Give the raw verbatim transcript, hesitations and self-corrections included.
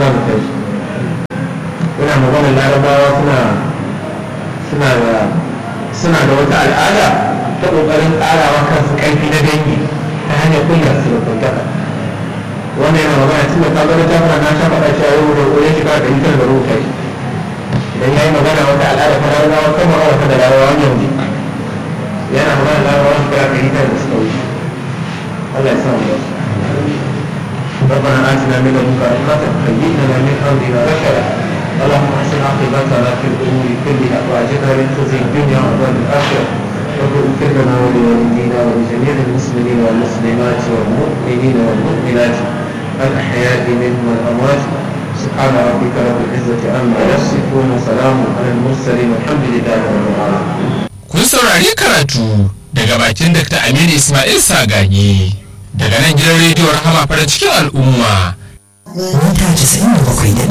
za mu kai ina magana larabawa suna suna da suna da wata al'ada ta ƙoƙarin ƙarawa kansu ƙarfi na dangi ta hanyar kulla su da kuntaka wannan yana magana tun da ka ga ta fara na ta faɗa cewa yau da ƙoƙarin shiga da ita da ruwa kai idan ya yi magana wata al'ada ta larabawa kamar wata da larabawa yanzu yana magana larabawa su kira ɗari tara da suka wuce Allah ya sa mu yau ربنا آتنا من لدنك رحمة وهيئ لنا من أمرنا رشدا اللهم احسن عاقبتنا في الأمور كلها وأجرنا من خزي الدنيا وعذاب الآخرة واغفر لنا ولوالدينا ولجميع المسلمين والمسلمات والمؤمنين والمؤمنات الأحياء منهم والأموات سبحان ربك رب العزة عما يصفون وسلام على المرسلين والحمد لله رب العالمين. Kun saurari karatu daga bakin Dakta Aminu Ismail Sagagi daga nan gidan rediyon Rahama farin cikin al'umma. Mita casa'in da bakwai da